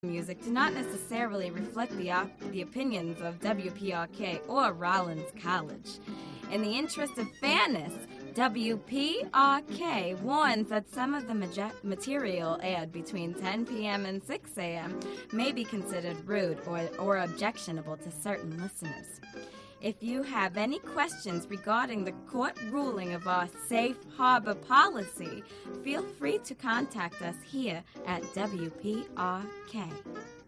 music do not necessarily reflect the opinions of WPRK or Rollins College. In the interest of fairness, WPRK warns that some of the material aired between 10 p.m. and 6 a.m. may be considered rude or objectionable to certain listeners. If you have any questions regarding the court ruling of our safe harbor policy, feel free to contact us here at WPRK.